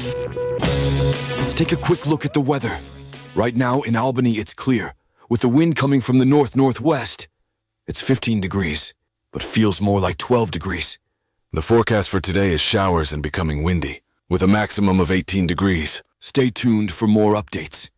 Let's take a quick look at the weather. Right now in Albany, it's clear, with the wind coming from the north-northwest. It's 15 degrees, but feels more like 12 degrees. The forecast for today is showers and becoming windy, with a maximum of 18 degrees. Stay tuned for more updates.